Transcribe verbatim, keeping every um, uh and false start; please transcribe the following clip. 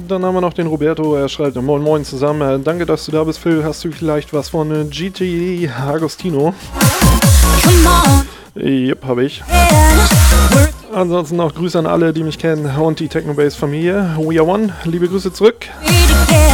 dann haben wir noch den Roberto, er schreibt Moin Moin zusammen. Äh, danke, dass du da bist, Phil. Hast du vielleicht was von äh, G T Agostino? Yep, habe ich. Ansonsten noch Grüße an alle, die mich kennen und die Technobase-Familie. We are one. Liebe Grüße zurück.